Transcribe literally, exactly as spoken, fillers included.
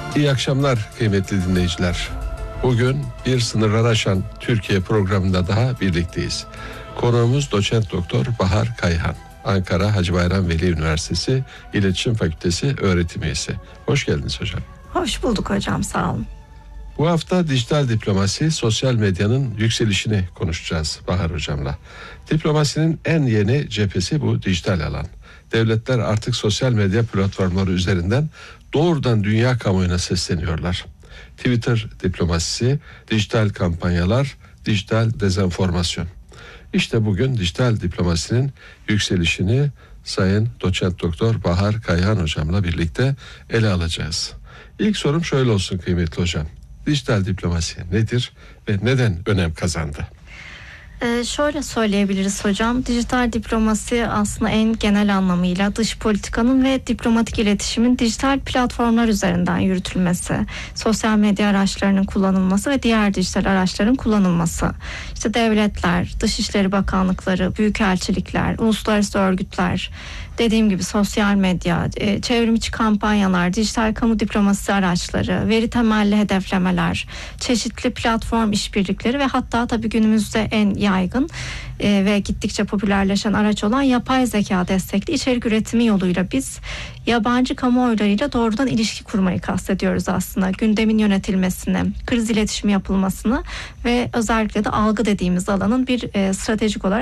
İyi akşamlar kıymetli dinleyiciler. Bugün bir sınırları aşan Türkiye programında daha birlikteyiz. Konuğumuz doçent doktor Bahar Kayhan. Ankara Hacı Bayram Veli Üniversitesi İletişim Fakültesi öğretim üyesi. Hoş geldiniz hocam. Hoş bulduk hocam, sağ olun. Bu hafta dijital diplomasi, sosyal medyanın yükselişini konuşacağız Bahar hocamla. Diplomasinin en yeni cephesi bu dijital alan. Devletler artık sosyal medya platformları üzerinden doğrudan dünya kamuoyuna sesleniyorlar. Twitter diplomasisi, dijital kampanyalar, dijital dezenformasyon. İşte bugün dijital diplomasinin yükselişini Sayın Doçent Doktor Bahar Kayhan hocamla birlikte ele alacağız. İlk sorum şöyle olsun kıymetli hocam. Dijital diplomasi nedir ve neden önem kazandı? Ee, şöyle söyleyebiliriz hocam, dijital diplomasi aslında en genel anlamıyla dış politikanın ve diplomatik iletişimin dijital platformlar üzerinden yürütülmesi, sosyal medya araçlarının kullanılması ve diğer dijital araçların kullanılması. İşte devletler, Dışişleri Bakanlıkları, büyükelçilikler, uluslararası örgütler, dediğim gibi sosyal medya, çevrimiçi kampanyalar, dijital kamu diplomasisi araçları, veri temelli hedeflemeler, çeşitli platform işbirlikleri ve hatta tabii günümüzde en yaygın e, ve gittikçe popülerleşen araç olan yapay zeka destekli içerik üretimi yoluyla biz yabancı kamuoylarıyla doğrudan ilişki kurmayı kastediyoruz aslında. Gündemin yönetilmesini, kriz iletişimi yapılmasını ve özellikle de algı dediğimiz alanın bir e, stratejik olarak